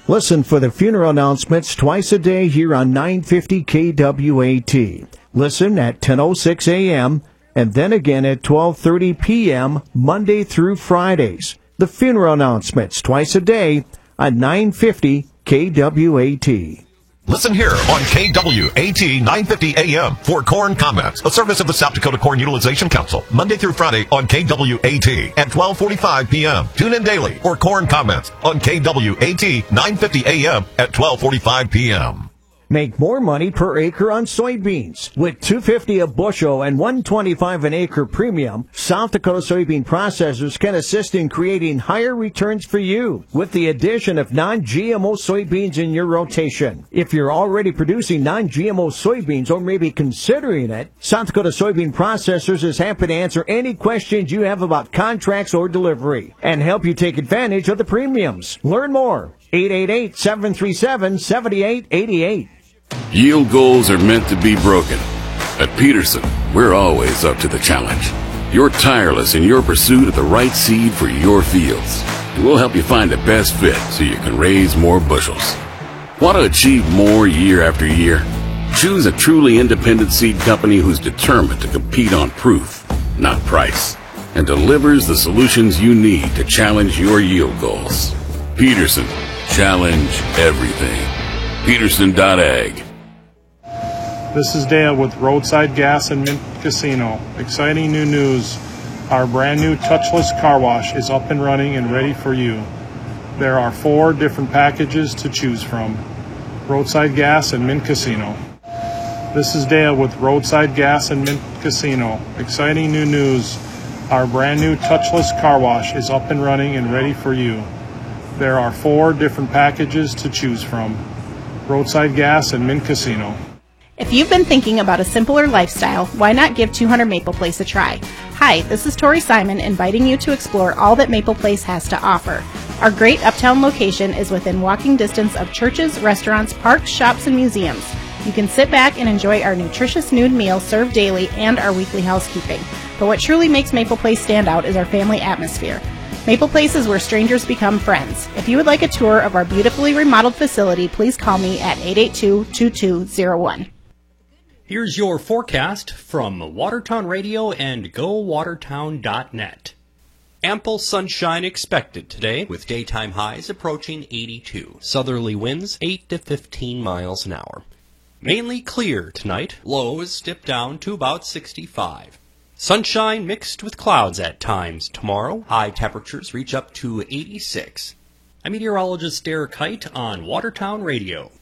Listen for the funeral announcements twice a day here on 950 KWAT. Listen at 10:06 a.m. and then again at 12:30 p.m. Monday through Fridays. The funeral announcements twice a day on 950 KWAT. Listen here on KWAT 950 AM for Corn Comments, a service of the South Dakota Corn Utilization Council, Monday through Friday on KWAT at 12:45 p.m. Tune in daily for Corn Comments on KWAT 950 AM at 12:45 p.m. Make more money per acre on soybeans. With $2.50 a bushel and $1.25 an acre premium, South Dakota soybean processors can assist in creating higher returns for you with the addition of non-GMO soybeans in your rotation. If you're already producing non-GMO soybeans or maybe considering it, South Dakota Soybean Processors is happy to answer any questions you have about contracts or delivery and help you take advantage of the premiums. Learn more. 888-737-7888. Yield goals are meant to be broken. At Peterson, we're always up to the challenge. You're tireless in your pursuit of the right seed for your fields, and we'll help you find the best fit so you can raise more bushels. Want to achieve more year after year? Choose a truly independent seed company who's determined to compete on proof, not price, and delivers the solutions you need to challenge your yield goals. Peterson, challenge everything. Peterson.ag. This is Dale with Roadside Gas and Mint Casino. Exciting new news. Our brand new touchless car wash is up and running and ready for you. There are 4 different packages to choose from. Roadside Gas and Mint Casino. This is Dale with Roadside Gas and Mint Casino. Exciting new news. Our brand new touchless car wash is up and running and ready for you. There are 4 different packages to choose from. Roadside Gas and Mint Casino. If you've been thinking about a simpler lifestyle, why not give 200 Maple Place a try? Hi, this is Tori Simon inviting you to explore all that Maple Place has to offer. Our great uptown location is within walking distance of churches, restaurants, parks, shops, and museums. You can sit back and enjoy our nutritious noon meal served daily and our weekly housekeeping. But what truly makes Maple Place stand out is our family atmosphere. Maple Place is where strangers become friends. If you would like a tour of our beautifully remodeled facility, please call me at 882-2201. Here's your forecast from Watertown Radio and GoWatertown.net. Ample sunshine expected today, with daytime highs approaching 82. Southerly winds 8 to 15 miles an hour. Mainly clear tonight. Lows dip down to about 65. Sunshine mixed with clouds at times tomorrow. High temperatures reach up to 86. I'm meteorologist Derek Height on Watertown Radio.